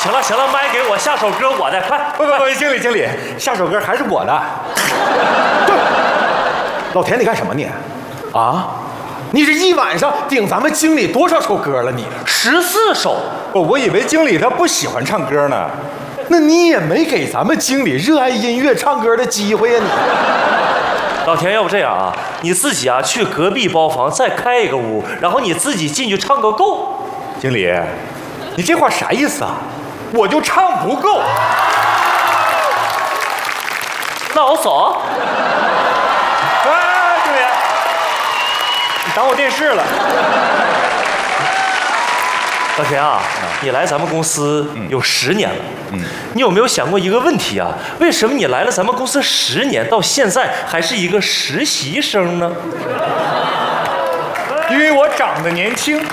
行了行了，麦给我，下首歌我的，快！ 不，经理，下首歌还是我的。对，老田，你干什么你？啊？你这一晚上顶咱们经理多少首歌了你 ？14首。 我以为经理他不喜欢唱歌呢。那你也没给咱们经理热爱音乐唱歌的机会呀你。 老田，要不这样啊，你自己啊去隔壁包房再开一个屋，然后你自己进去唱个够。 经理，你这话啥意思啊？我就唱不够。 那我走。 经理，你挡我电视了。 老田啊，你来咱们公司有10年了，你有没有想过一个问题啊？为什么你来了咱们公司10年，到现在还是一个实习生呢？ 因为我长得年轻。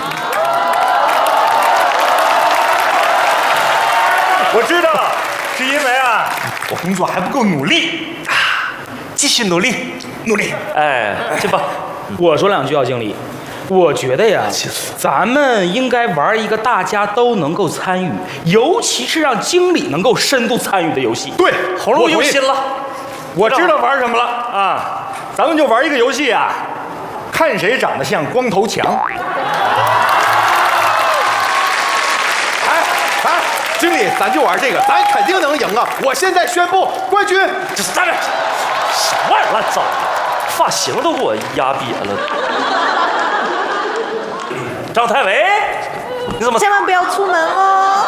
我知道，是因为啊，我工作还不够努力啊， 继续努力。哎，去吧。 我说2句啊，经理。我觉得呀，咱们应该玩一个大家都能够参与，尤其是让经理能够深度参与的游戏。 对， 红肉用心了。 我知道玩什么了啊！咱们就玩一个游戏啊，看谁长得像光头强。经理，咱就玩这个，咱肯定能赢啊！我现在宣布冠军。 这是什么玩意儿乱糟的，发型都给我压瘪了。张太维，你怎么？ 千万不要出门哦！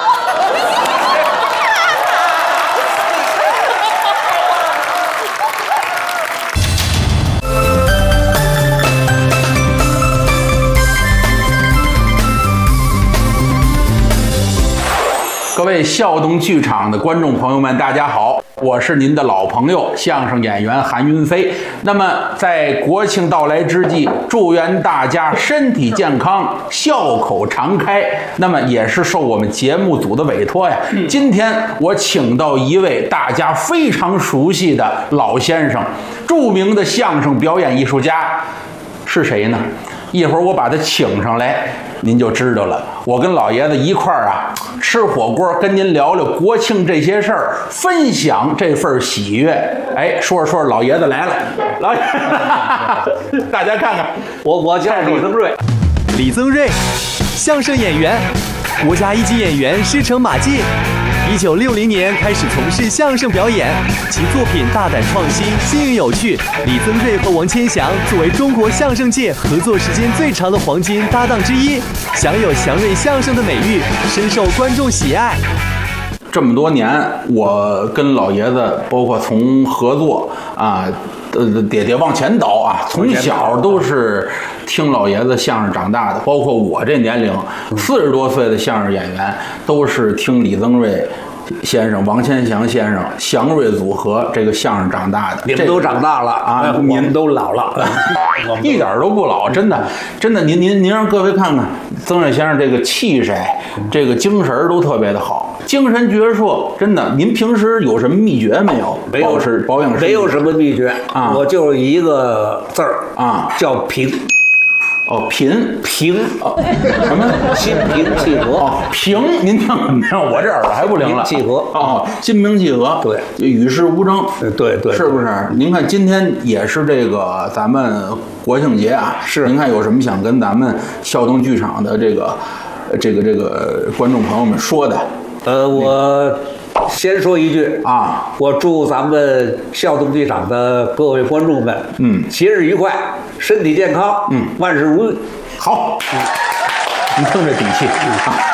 各位孝东剧场的观众朋友们，大家好，我是您的老朋友相声演员韩云飞。那么在国庆到来之际，祝愿大家身体健康，笑口常开。那么也是受我们节目组的委托呀，今天我请到一位大家非常熟悉的老先生，著名的相声表演艺术家是谁呢？一会儿我把他请上来，您就知道了。我跟老爷子一块儿啊吃火锅，跟您聊聊国庆这些事儿，分享这份喜悦。哎，说着老爷子来了，老爷子，大家看看， 我叫李增瑞。 李增瑞，相声演员，国家1级演员，师承马季。1960年开始从事相声表演，其作品大胆创新，新颖有趣。李增瑞和王千祥作为中国相声界合作时间最长的黄金搭档之一，享有祥瑞相声的美誉，深受观众喜爱。 这么多年，我跟老爷子包括从合作啊，得往前倒啊，从小都是听老爷子相声长大的，包括我这年龄40多岁的相声演员，都是听李增瑞先生、王千祥先生、祥瑞组合这个相声长大的。 你们都长大了啊，我们都老了， 一点都不老，真的。您让各位看看增瑞先生这个气势，这个精神都特别的好，精神矍铄，真的。您平时有什么秘诀没有？ 没有， 保养身体没有什么秘诀啊， 我就一个字儿啊， 叫平。 哦，平，什么？ 心平气和。 哦，平，您听怎么样？我这耳朵还不灵了。 气和哦，心平气和。 对， 与世无争。 对， 是不是？您看今天也是这个咱们国庆节啊， 是。 您看有什么想跟咱们孝东剧场的这个观众朋友们说的？ 我先说一句啊，我祝咱们孝东剧场的各位观众们，节日愉快，身体健康，万事如意。 好，你听这底气啊。